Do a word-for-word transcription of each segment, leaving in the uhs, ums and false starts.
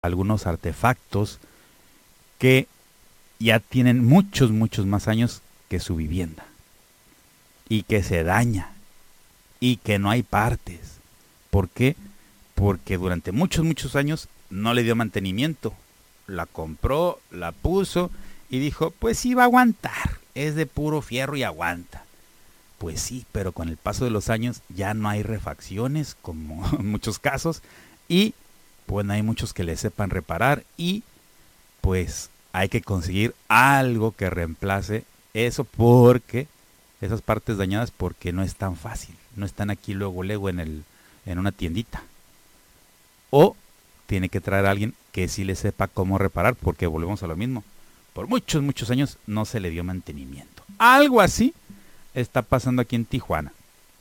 algunos artefactos que ya tienen muchos, muchos más años que su vivienda y que se daña y que no hay partes. ¿Por qué? Porque durante muchos, muchos años no le dio mantenimiento. La compró, la puso y dijo, pues sí va a aguantar, es de puro fierro y aguanta. Pues sí, pero con el paso de los años ya no hay refacciones, como en muchos casos, y pues no hay muchos que le sepan reparar, y pues hay que conseguir algo que reemplace eso, porque esas partes dañadas, porque no es tan fácil, no están aquí luego, luego en, el, en una tiendita. O tiene que traer a alguien que sí le sepa cómo reparar, porque volvemos a lo mismo. Por muchos, muchos años no se le dio mantenimiento. Algo así está pasando aquí en Tijuana.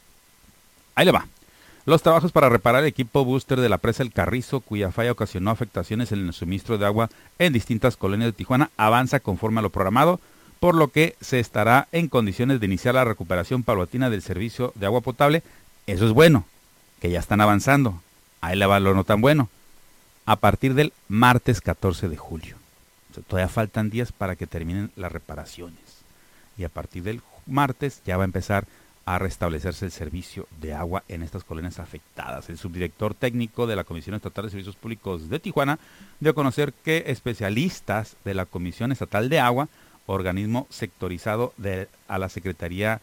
Ahí le va. Los trabajos para reparar el equipo booster de la presa El Carrizo, cuya falla ocasionó afectaciones en el suministro de agua en distintas colonias de Tijuana, avanza conforme a lo programado, por lo que se estará en condiciones de iniciar la recuperación paulatina del servicio de agua potable. Eso es bueno, que ya están avanzando. Ahí le va lo no tan bueno. A partir del martes catorce de julio. O sea, todavía faltan días para que terminen las reparaciones. Y a partir del martes ya va a empezar a restablecerse el servicio de agua en estas colonias afectadas. El subdirector técnico de la Comisión Estatal de Servicios Públicos de Tijuana dio a conocer que especialistas de la Comisión Estatal de Agua, organismo sectorizado de, a la Secretaría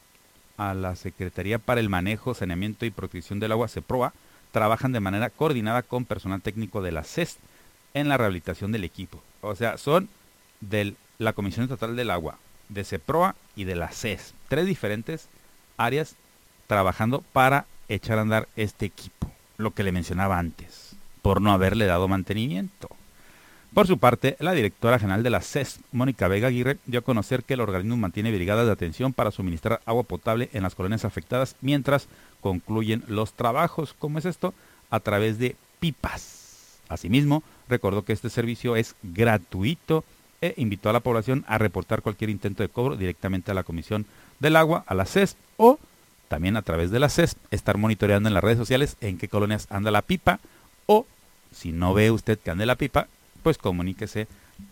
a la Secretaría para el Manejo, Saneamiento y Protección del Agua, CEPROA, trabajan de manera coordinada con personal técnico de la C E S en la rehabilitación del equipo. O sea, son de la Comisión Estatal del Agua, de CEPROA y de la C E S. Tres diferentes áreas trabajando para echar a andar este equipo. Lo que le mencionaba antes, por no haberle dado mantenimiento. Por su parte, la directora general de la C E S, Mónica Vega Aguirre, dio a conocer que el organismo mantiene brigadas de atención para suministrar agua potable en las colonias afectadas mientras concluyen los trabajos. ¿Cómo es esto? A través de pipas. Asimismo, recordó que este servicio es gratuito e invitó a la población a reportar cualquier intento de cobro directamente a la Comisión del Agua, a la C E S, o también a través de la C E S, estar monitoreando en las redes sociales en qué colonias anda la pipa, o si no ve usted que ande la pipa, pues comuníquese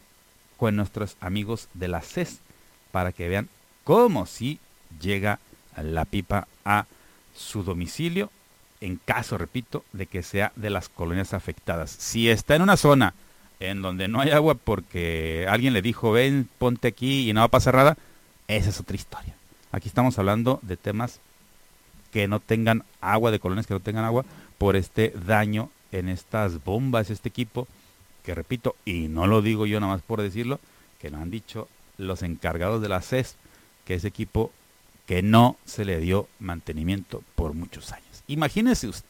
con nuestros amigos de la C E S para que vean cómo si llega la pipa a su domicilio, en caso, repito, de que sea de las colonias afectadas. Si está en una zona en donde no hay agua porque alguien le dijo, ven, ponte aquí y no va a pasar nada, esa es otra historia. Aquí estamos hablando de temas que no tengan agua, de colonias que no tengan agua, por este daño en estas bombas, este equipo, que repito, y no lo digo yo nada más por decirlo, que lo han dicho los encargados de la C E S, que ese equipo que no se le dio mantenimiento por muchos años. Imagínese usted,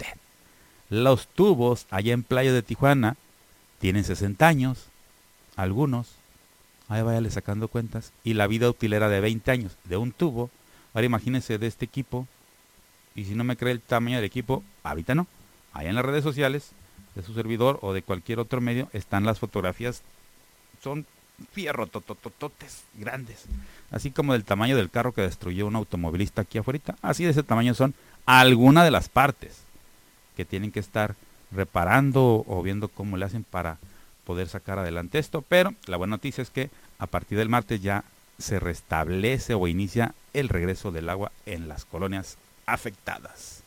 los tubos allá en Playa de Tijuana tienen sesenta años, algunos, ahí váyale sacando cuentas, y la vida útil era de veinte años de un tubo. Ahora imagínese de este equipo, y si no me cree el tamaño del equipo, ahorita no, allá en las redes sociales de su servidor o de cualquier otro medio están las fotografías, son fierro totototes grandes, así como del tamaño del carro que destruyó un automovilista aquí afuera. Así de ese tamaño son algunas de las partes que tienen que estar reparando o viendo cómo le hacen para poder sacar adelante esto. Pero la buena noticia es que a partir del martes ya se restablece o inicia el regreso del agua en las colonias afectadas.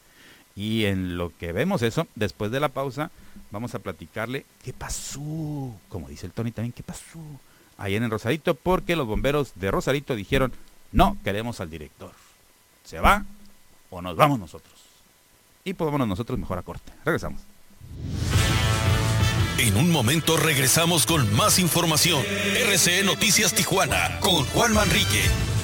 Y en lo que vemos eso, después de la pausa, vamos a platicarle qué pasó, como dice el Tony también, qué pasó ahí en el Rosarito, porque los bomberos de Rosarito dijeron, no queremos al director, se va o nos vamos nosotros. Y pues vámonos nosotros mejor a corte. Regresamos. En un momento regresamos con más información. R C E Noticias Tijuana con Juan Manrique.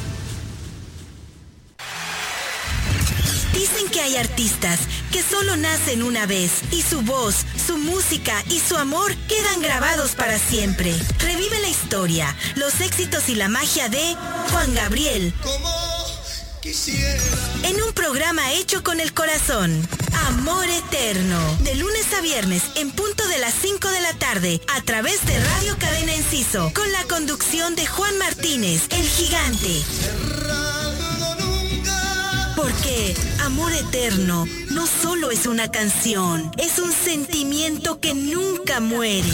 Dicen que hay artistas que solo nacen una vez y su voz, su música y su amor quedan grabados para siempre. Revive la historia, los éxitos y la magia de Juan Gabriel. Como quisiera. En un programa hecho con el corazón. Amor Eterno. De lunes a viernes en punto de las cinco de la tarde a través de Radio Cadena Enciso con la conducción de Juan Martínez, el gigante. Porque Amor Eterno no solo es una canción, es un sentimiento que nunca muere.